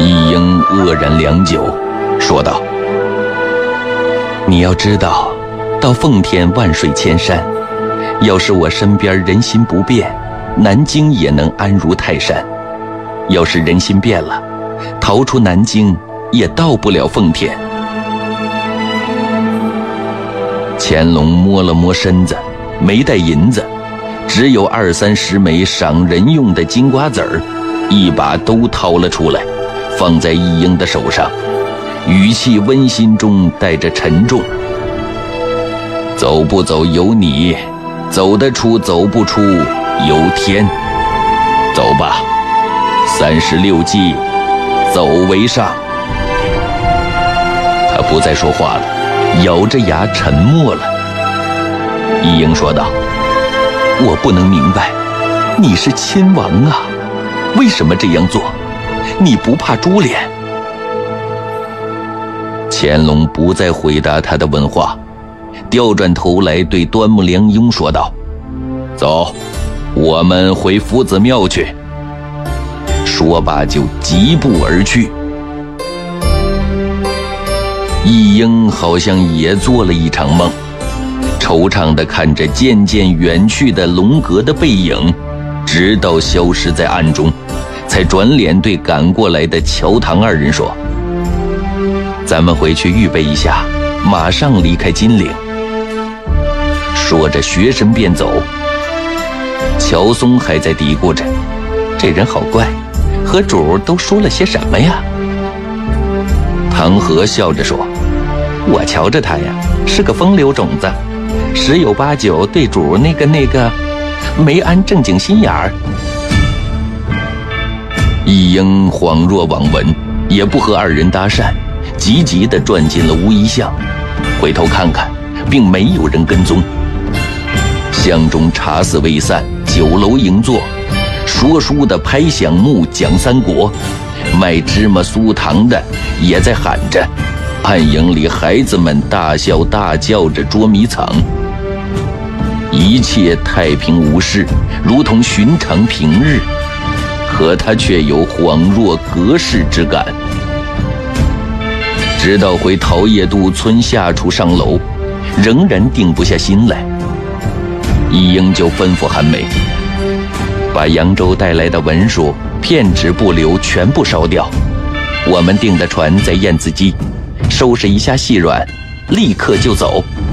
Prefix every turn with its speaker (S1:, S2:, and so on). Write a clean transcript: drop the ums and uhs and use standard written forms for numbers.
S1: 一英愕然良久，说道：你要知道，到奉天万水千山，要是我身边人心不变，南京也能安如泰山；要是人心变了，逃出南京也到不了奉天。乾隆摸了摸身子，没带银子，只有20-30枚赏人用的金瓜子儿，一把都掏了出来，放在一英的手上，语气温馨中带着沉重：走不走由你，走得出走不出由天。走吧，36计，走为上。他不再说话了，咬着牙沉默了。一英说道：我不能明白，你是亲王啊，为什么这样做？你不怕株连？乾隆不再回答他的问话，调转头来对端木良英说道：走，我们回夫子庙去。说罢就疾步而去。一英好像也做了一场梦，惆怅地看着渐渐远去的龙阁的背影，直到消失在暗中，才转脸对赶过来的乔唐二人说：咱们回去预备一下，马上离开金陵。说着学神便走。乔松还在嘀咕着，这人好怪，和主都说了些什么呀？唐和笑着说：我瞧着他呀，是个风流种子，10有8九对主那个没安正经心眼儿。一英恍若罔闻，也不和二人搭讪，急急地转进了乌衣巷，回头看看，并没有人跟踪。巷中茶肆未散，酒楼营坐，说书的拍响幕讲三国，卖芝麻酥糖的也在喊着，暗影里孩子们大笑大叫着捉迷藏。一切太平无事，如同寻常平日，可他却有恍若隔世之感。直到回桃叶渡村下处上楼，仍然定不下心来。一英就吩咐韩梅，把扬州带来的文书片纸不留全部烧掉，我们订的船在燕子矶，收拾一下细软，立刻就走。